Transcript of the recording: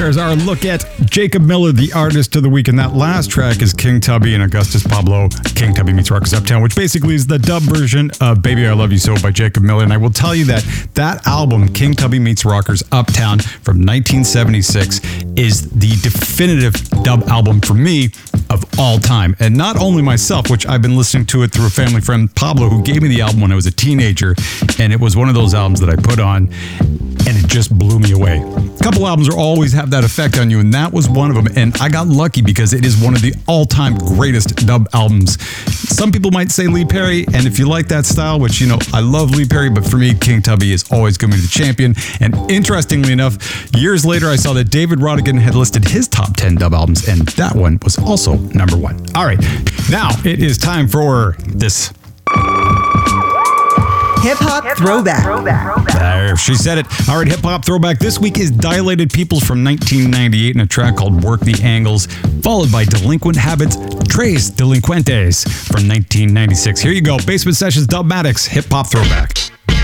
There's our look at Jacob Miller, the artist of the week. And that last track is King Tubby and Augustus Pablo, King Tubby Meets Rockers Uptown, which basically is the dub version of Baby I Love You So by Jacob Miller. And I will tell you that album, King Tubby Meets Rockers Uptown from 1976, is the definitive dub album for me of all time. And not only myself, which I've been listening to it through a family friend, Pablo, who gave me the album when I was a teenager. And it was one of those albums that I put on and it just blew me away. A couple albums will always have that effect on you, and that was one of them. And I got lucky because it is one of the all-time greatest dub albums. Some people might say Lee Perry, and if you like that style, which, you know, I love Lee Perry, but for me, King Tubby is always going to be the champion. And interestingly enough, years later, I saw that David Rodigan had listed his top 10 dub albums, and that one was also number one. All right, now it is time for this Hip-hop throwback. There, she said it. All right, hip-hop throwback this week is Dilated Peoples from 1998 in a track called Work the Angles, followed by Delinquent Habits, Tres Delinquentes from 1996. Here you go, Basement Sessions Dubmatics, hip-hop throwback.